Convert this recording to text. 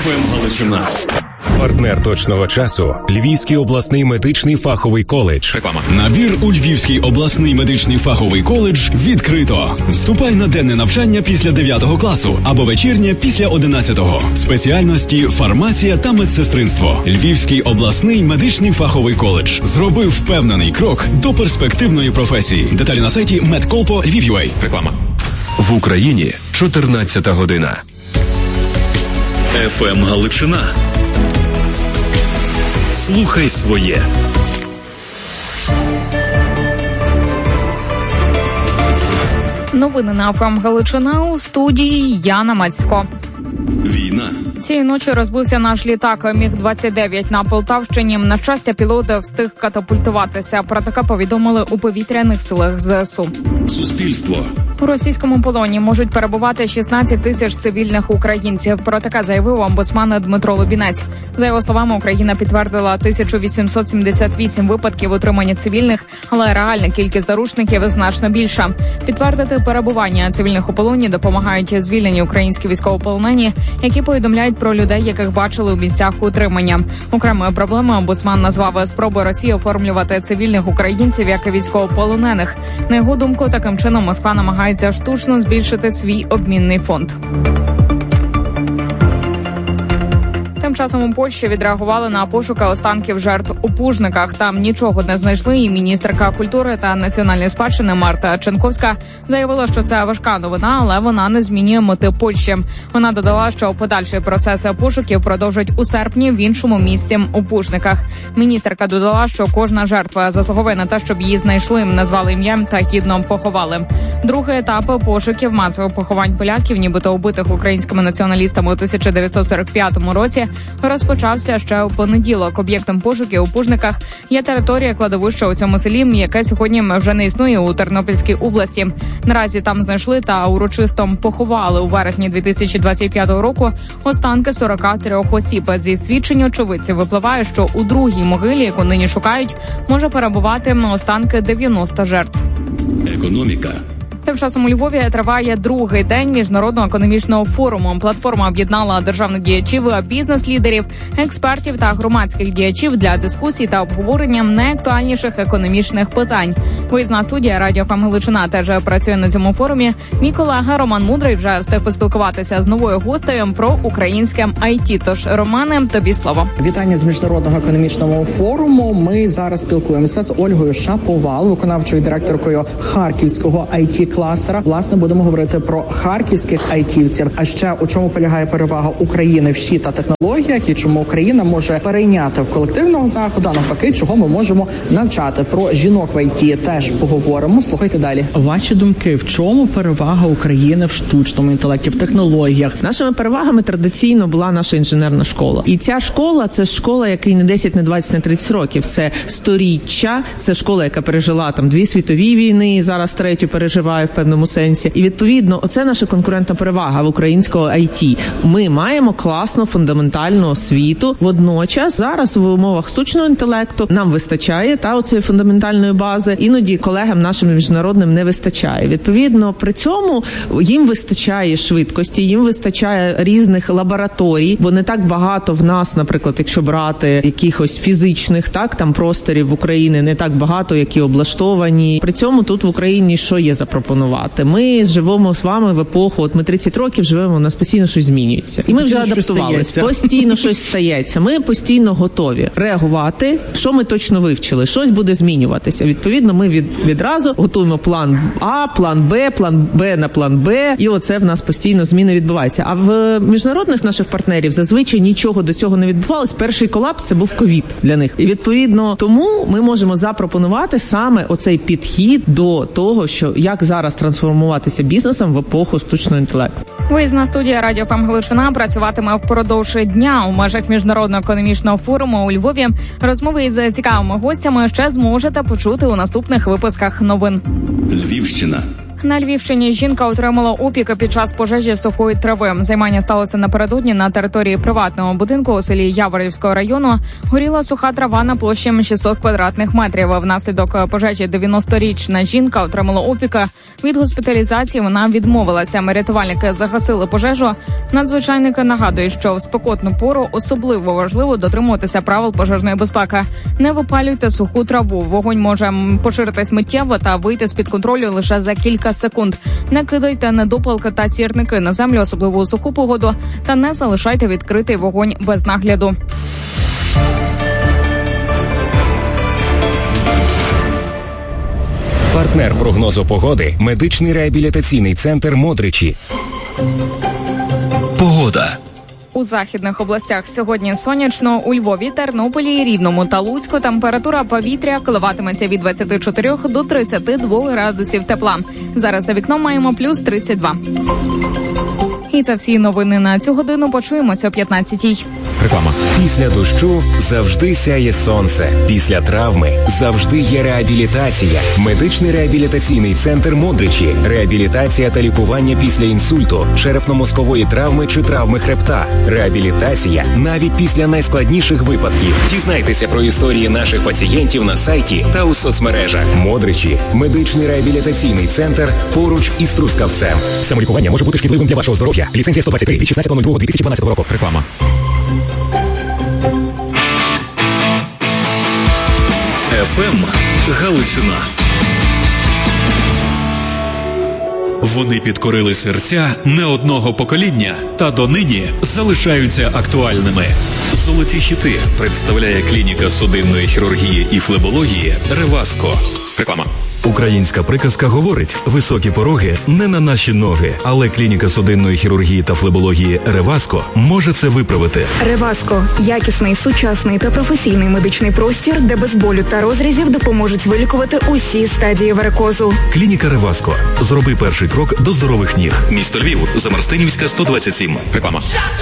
ФМ Галичина. Партнер точного часу – Львівський обласний медичний фаховий коледж. Реклама. Набір у Львівський обласний медичний фаховий коледж відкрито. Вступай на денне навчання після 9 класу або вечірнє після 11-го. Спеціальності фармація та медсестринство. Львівський обласний медичний фаховий коледж зробив впевнений крок до перспективної професії. Деталі на сайті medcolpo.lviv.ua. Реклама. В Україні 14 година. ФМ Галичина. Слухай своє. Новини на ФМ Галичина, у студії Яна Мацько. Війна. Цієї ночі розбився наш літак Міг-29 на Полтавщині. На щастя, пілот встиг катапультуватися. Про таке повідомили у повітряних силах ЗСУ. Суспільство. У російському полоні можуть перебувати 16 тисяч цивільних українців. Про таке заявив омбудсман Дмитро Лубінець. За його словами, Україна підтвердила 1878 випадків утримання цивільних, але реальна кількість заручників значно більша. Підтвердити перебування цивільних у полоні допомагають звільнені українські військовополонені, які повідомляють про людей, яких бачили у місцях утримання. Окремою проблемою омбудсман назвав спроби Росії оформлювати цивільних українців як військовополонених. На його думку, таким чином Москва намагається штучно збільшити свій обмінний фонд. Тим часом у Польщі відреагували на пошуки останків жертв у Пужниках. Там нічого не знайшли, і міністерка культури та національної спадщини Марта Ченковська заявила, що це важка новина, але вона не змінює мети Польщі. Вона додала, що подальший процес пошуків продовжать у серпні в іншому місці у Пужниках. Міністерка додала, що кожна жертва заслуговує на те, щоб її знайшли, назвали ім'ям та гідно поховали. Другий етап пошуків масових поховань поляків, нібито убитих українськими націоналістами у 1945 році, розпочався ще у понеділок. Об'єктом пошуків у Пужниках є територія кладовища у цьому селі, яке сьогодні вже не існує у Тернопільській області. Наразі там знайшли та урочисто поховали у вересні 2025 року останки 43 осіб. Зі свідчень очевидців випливає, що у другій могилі, яку нині шукають, може перебувати останки 90 жертв. Економіка. Тим часом у Львові триває другий день міжнародного економічного форуму. Платформа об'єднала державних діячів, бізнес-лідерів, експертів та громадських діячів для дискусій та обговорення найактуальніших економічних питань. Виїзна студія Радіо ФМ Галичина теж працює на цьому форумі. Мій колега Роман Мудрий вже встиг поспілкуватися з новою гостею про українське IT. Тож, Романе, тобі слово. Вітання з міжнародного економічного форуму. Ми зараз спілкуємося з Ольгою Шаповал, виконавчою директоркою Харківського IT-кластера. Власне, будемо говорити про харківських айтівців. А ще у чому полягає перевага України в ЩІ та технологіях і чому Україна може перейняти в колективного заходу, а навпаки, чого ми можемо навчати. Про жінок в ІТ теж поговоримо. Слухайте далі. Ваші думки, в чому перевага України в штучному інтелекті, в технологіях? Нашими перевагами традиційно була наша інженерна школа. І ця школа – це школа, яка не 10, не 20, не 30 років. Це сторіччя, це школа, яка пережила там 2 світові війни, і зараз 3-ю переживає в певному сенсі. І відповідно, оце наша конкурентна перевага в українського IT. Ми маємо класну фундаментальну освіту. Водночас зараз в умовах штучного інтелекту нам вистачає оцієї фундаментальної бази. Іноді колегам нашим міжнародним не вистачає. Відповідно, при цьому їм вистачає швидкості, їм вистачає різних лабораторій, бо не так багато в нас, наприклад, якщо брати якихось фізичних, там просторів в Україні не так багато, які облаштовані. При цьому тут в Україні що є запропонувати? Ми живемо з вами в епоху, ми 30 років живемо, у нас постійно щось змінюється. І ми вже адаптувалися. Постійно щось стається. Ми постійно готові реагувати, що ми точно вивчили, щось буде змінюватися. Відповідно, ми відразу готуємо план А, план Б на план Б, і оце в нас постійно зміни відбуваються. А в міжнародних наших партнерів зазвичай нічого до цього не відбувалось. Перший колапс – це був ковід для них. І відповідно тому ми можемо запропонувати саме оцей підхід до того, що як зараз трансформуватися бізнесом в епоху штучного інтелекту. Виїзна студія Радіо ФМ Галичина працюватиме впродовж дня у межах міжнародного економічного форуму у Львові. Розмови із цікавими гостями ще зможете почути у наступних випусках новин. Львівщина. На Львівщині жінка отримала опіки під час пожежі сухої трави. Займання сталося напередодні на території приватного будинку у селі Яворівського району. Горіла суха трава на площі 600 квадратних метрів. Внаслідок пожежі 90-річна жінка отримала опіки. Від госпіталізації вона відмовилася. Рятувальники загасили пожежу. Надзвичайники нагадують, що в спекотну пору особливо важливо дотримуватися правил пожежної безпеки. Не випалюйте суху траву. Вогонь може поширитись миттєво та вийти з-під контролю лише за кілька секунд. Не кидайте недопалки та сірники на землю, особливо у суху погоду, та не залишайте відкритий вогонь без нагляду. Партнер прогнозу погоди – медичний реабілітаційний центр «Модричі». Погода. У західних областях сьогодні сонячно, у Львові, Тернополі, Рівному та Луцьку температура повітря коливатиметься від 24 до 32 градусів тепла. Зараз за вікном маємо плюс 32. І це всі новини на цю годину. Почуємося о 15-й. Реклама. Після дощу завжди сяє сонце. Після травми завжди є реабілітація. Медичний реабілітаційний центр «Модричі». Реабілітація та лікування після інсульту, черепно-мозкової травми чи травми хребта. Реабілітація навіть після найскладніших випадків. Дізнайтеся про історії наших пацієнтів на сайті та у соцмережах. «Модричі» – медичний реабілітаційний центр поруч із Трускавцем. Самолікування може бути шкідливим для вашого здоров'я. Ліцензія 123 від 16.02.2012 року. Реклама. ФМ Галичина. Вони підкорили серця не одного покоління та донині залишаються актуальними. Золоті хіти представляє клініка судинної хірургії і флебології «Реваско». Реклама. Українська приказка говорить: високі пороги не на наші ноги, але клініка судинної хірургії та флебології «Реваско» може це виправити. «Реваско» – якісний, сучасний та професійний медичний простір, де без болю та розрізів допоможуть вилікувати усі стадії варикозу. Клініка «Реваско». Зроби перший крок до здорових ніг. Місто Львів, Замарстинівська, 127. Реклама.